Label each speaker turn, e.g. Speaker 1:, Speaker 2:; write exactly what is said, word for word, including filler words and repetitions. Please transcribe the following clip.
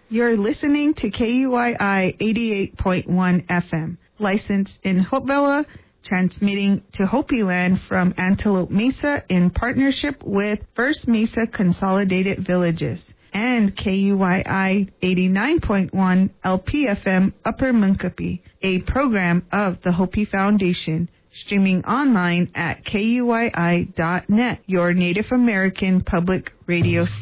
Speaker 1: You're listening to K U I I eighty-eight point one F M, licensed in Hopevilla, transmitting to Hopi Land from Antelope Mesa in partnership with First Mesa Consolidated Villages, and K U I I eighty-nine point one L P F M Upper Munkapi, a program of the Hopi Foundation, streaming online at K U I I dot net, your Native American public radio station.